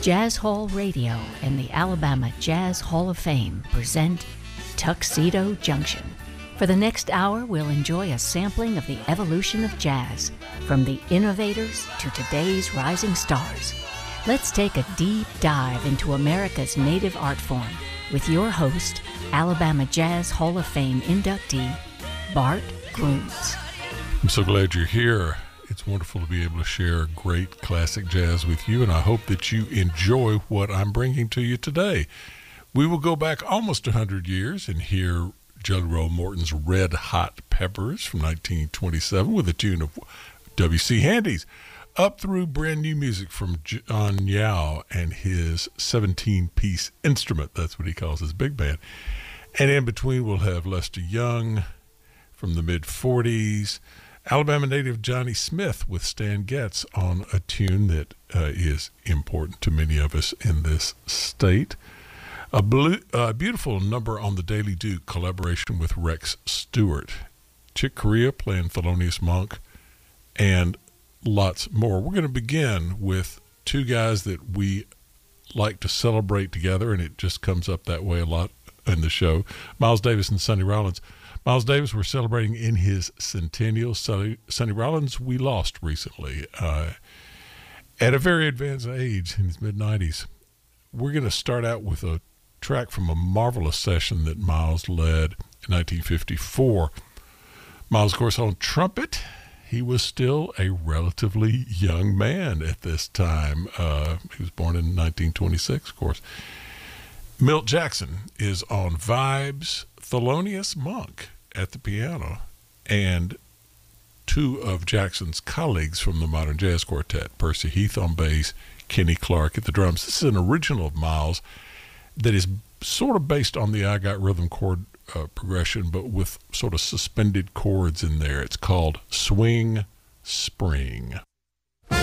Jazz Hall Radio and the Alabama Jazz Hall of Fame present Tuxedo Junction. For the next hour, we'll enjoy a sampling of the evolution of jazz, from the innovators to today's rising stars. Let's take a deep dive into America's native art form with your host, Alabama Jazz Hall of Fame inductee, Bart Grooms. I'm so glad you're here. It's wonderful to be able to share great classic jazz with you, and I hope that you enjoy what I'm bringing to you today. We will go back almost 100 years and hear Jelly Roll Morton's Red Hot Peppers from 1927 with a tune of W.C. Handy's, up through brand new music from John Yao and his 17-piece instrument. That's what he calls his big band. And in between, we'll have Lester Young from the mid-40s, Alabama native Johnny Smith with Stan Getz on a tune that is important to many of us in this state. A beautiful number on the Daily Duke collaboration with Rex Stewart. Chick Corea playing Thelonious Monk, and lots more. We're going to begin with two guys that we like to celebrate together, and it just comes up that way a lot in the show. Miles Davis and Sonny Rollins. Miles Davis, we're celebrating in his centennial. Sonny Rollins, we lost recently at a very advanced age in his mid-90s. We're going to start out with a track from a marvelous session that Miles led in 1954. Miles, of course, on trumpet. He was still a relatively young man at this time. He was born in 1926, of course. Milt Jackson is on vibes, Thelonious Monk at the piano, and two of Jackson's colleagues from the Modern Jazz Quartet, Percy Heath on bass, Kenny Clark at the drums. This is an original of Miles that is sort of based on the I Got Rhythm chord progression, but with sort of suspended chords in there. It's called Swing Spring.